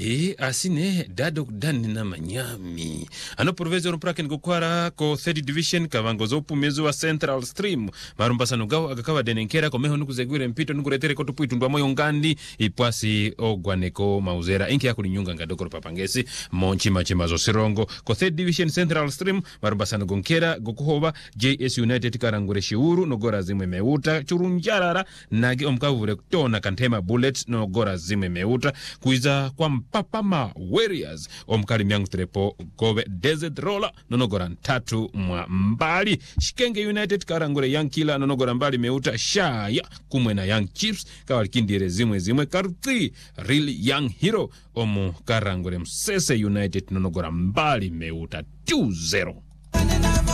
asine dado dani na manyami ano provision praken gukwara ko third division kavangozo pumezo wa Central Stream marumbasa nugawo agakawa denenkera ko meho nukuzegwire mpito nukuretere ko tupuitundwa moyo ngandi ipwasi ogwaneko mauzera inki yakulinyunga ngadokoro papangesi monchi machimazo sirongo ko third division Central Stream marumbasa nugonkera gokuhoba JS United karangure shiuru nogora zimwe meuta churunjarara nage omkavure kutona kantema bullets nogora zimwe meuta kuiza kwa mpapama Warriors omkali myangu trepo gobe Desert Roller nonogora ntatu mwa mbali Shikenge United karangure Young Killer nonogora mbali meuta Shaya kumwe na Young Chiefs kawalikindire zimwe Karuthi Real Young Hero omu karangure Msese United nonogora mbali meuta 2-0